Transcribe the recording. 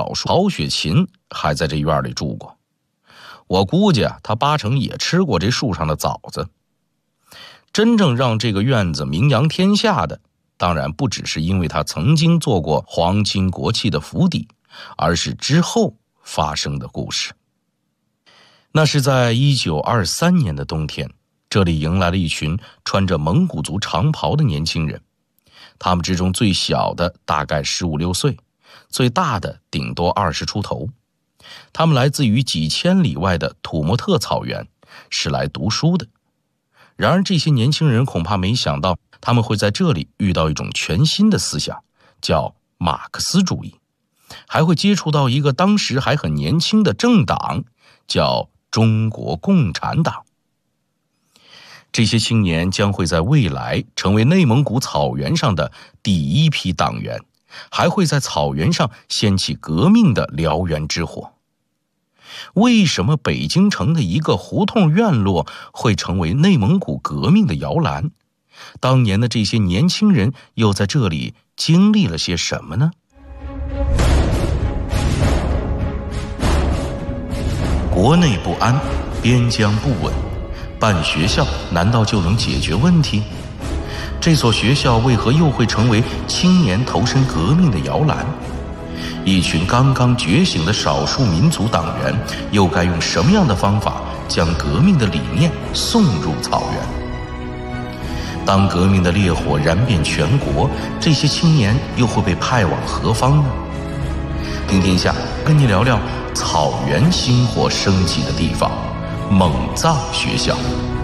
少数曹雪芹还在这院里住过，我估计他八成也吃过这树上的枣子。真正让这个院子名扬天下的，当然不只是因为他曾经做过皇亲国戚的府邸，而是之后发生的故事。那是在1923年的冬天，这里迎来了一群穿着蒙古族长袍的年轻人，他们之中最小的大概15、16岁，最大的顶多20出头。他们来自于几千里外的土默特草原，是来读书的。然而这些年轻人恐怕没想到，他们会在这里遇到一种全新的思想，叫马克思主义，还会接触到一个当时还很年轻的政党，叫中国共产党。这些青年将会在未来成为内蒙古草原上的第一批党员，还会在草原上掀起革命的燎原之火。为什么北京城的一个胡同院落会成为内蒙古革命的摇篮？当年的这些年轻人又在这里经历了些什么呢？国内不安，边疆不稳，办学校难道就能解决问题？这所学校为何又会成为青年投身革命的摇篮？一群刚刚觉醒的少数民族党员又该用什么样的方法将革命的理念送入草原？当革命的烈火燃遍全国，这些青年又会被派往何方呢？听天下跟你聊聊草原星火升起的地方——蒙藏学校。